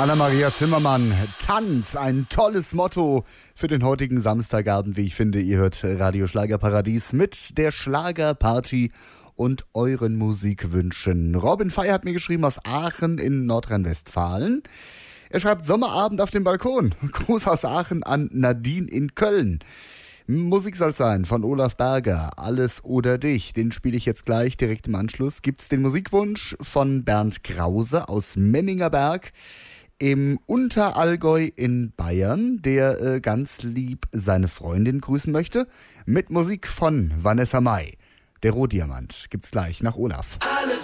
Anna-Maria Zimmermann, Tanz, ein tolles Motto für den heutigen Samstagabend, wie ich finde. Ihr hört Radio Schlagerparadies mit der Schlagerparty und euren Musikwünschen. Robin Fey hat mir geschrieben aus Aachen in Nordrhein-Westfalen. Er schreibt Sommerabend auf dem Balkon. Gruß aus Aachen an Nadine in Köln. Musik soll sein von Olaf Berger, Alles oder dich. Den spiele ich jetzt gleich direkt im Anschluss. Gibt's den Musikwunsch von Bernd Krause aus Memmingerberg im Unterallgäu in Bayern, der ganz lieb seine Freundin grüßen möchte. Mit Musik von Vanessa Mai. Der Rohdiamant gibt's gleich nach Olaf.